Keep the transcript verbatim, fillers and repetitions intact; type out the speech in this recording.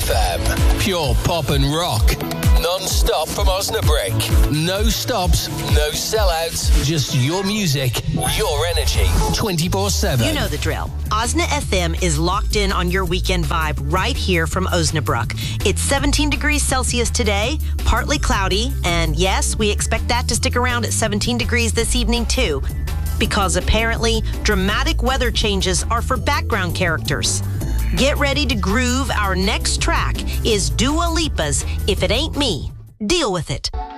F M. Pure pop and rock. Non-stop from Osnabrück. No stops, no sellouts. Just your music, your energy. twenty-four seven. You know the drill. Osna F M is locked in on your weekend vibe right here from Osnabrück. It's seventeen degrees Celsius today, partly cloudy. And yes, we expect that to stick around at seventeen degrees this evening too. Because apparently, dramatic weather changes are for background characters. Get ready to groove. Our next track is Dua Lipa's If It Ain't Me. Deal with it.